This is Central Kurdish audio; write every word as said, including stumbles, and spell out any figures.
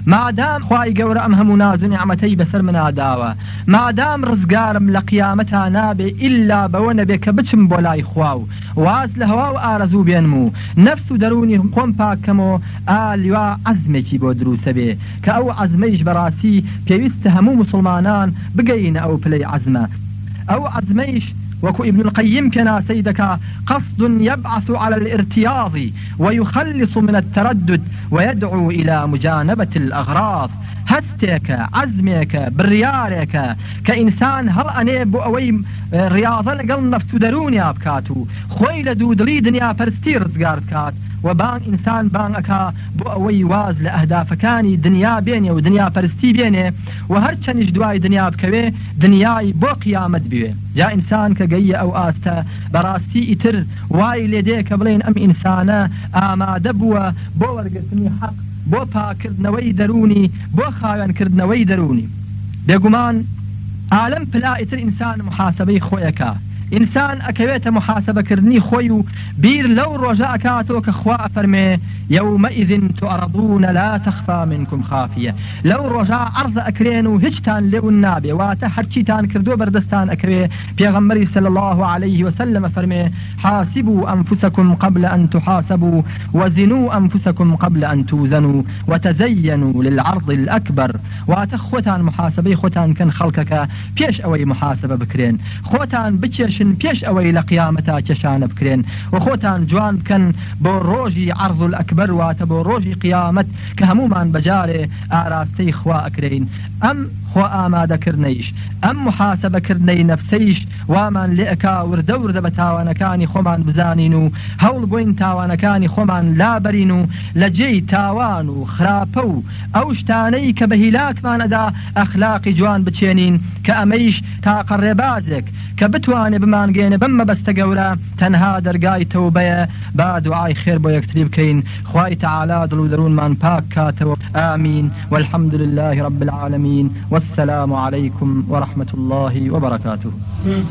مادام خوای گەورە ئەم هەموو ناز و نیعمەتەی بەسەر منە داوە، مادام ڕزگارم لە قیامەتا نابێ ئیلا بەوە نەبێ کە بچم بۆ لای خوا و واز لە هەوا و ئارەزوو بێنم و نەفس و دەرونی خۆم پاکەمەوە ئالوا عەزمێکی بۆ دروسە بێ کە ئەو عەزمەیش بەڕاستی پێویستە هەموو مسلمانان بگەینە ئەو پلەی عەزمە. ئەو عەزمەیش وكو ابن القيم كنا سيدك قصد يبعث على الارتياض ويخلص من التردد ويدعو إلى مجانبة الأغراض. هستيك عزمك بريارك كإنسان هل أنيب أوي رياضة لقل نفس دروني أبكاتو خويل دودلي دنيا فرستير زقار بكات وبان إنسان بان أكا بو أوي واز لأهداف كاني دنيا بيني ودنيا فرستي بيني وهرچنش دواي دنيا بكوي دنياي بو قيامت بيوي. جا إنسان كقية أو آستا براستي إتر واي لديك بلين أم إنسانا آما دبوا بو ورقتني حق بو پاکردنەوەی دەرونی بۆ خاوێنکردنەوەی دەرونی. بێگومان عالم پلا ئیتر ئینسان محاسبەی خۆیەکە، ئینسان ئەکەوێتە محاسبەکردنی خۆی و بیر لەو ڕۆژە ئەکاتەوە کە خوا ئەفەرمێ يومئذ تعرضون لا تخفى منكم خافية. لو رجاء عرض أكرين وهجتان لون نابي واتا حرشيتان كردو بردستان أكري بيغمري صلى الله عليه وسلم فرمي حاسبوا أنفسكم قبل أن تحاسبوا وزنوا أنفسكم قبل أن توزنوا وتزينوا للعرض الأكبر. واتا خوتان محاسبي خوتان كان خلقك بيش أوي محاسبة بكرين، خوتان بتشن بيش أوي لقيامتا تشان بكرين، وخوتان جوان كان بروجي عرض الأكبر بروات بۆ ڕۆژی قیامەت کە هەمومان بەجارێ ئاراستەی خوا ئەکرێین. ئەم خوا ئامادەکردنەیش ئەم محاسبەکردنەی نەفسەیش وامان لێ ئەکا وردە وردە بە تاوانەکانی خۆمان بزانین و هەوڵ بووین تاوانەکانی خۆمان لابەرین و لە جێی تاوان و خراپە و ئەو شتانەی کە بە هیلاکمان ئەدا ئەخلاقی جوان بچێنین کە ئەمەیش تاقە ڕێبازێک کە بتوانێ بمانگێنێ بەم مەبەستە گەورە تەنها دەرگای تەوبەیە. با دوعای خێر بۆ یەکتری بکەین خوای تعالی دڵ و دەروونمان پاک کاتەوە. آمین والحمد لله رب العالمين والسلام عليكم ورحمة الله وبركاته.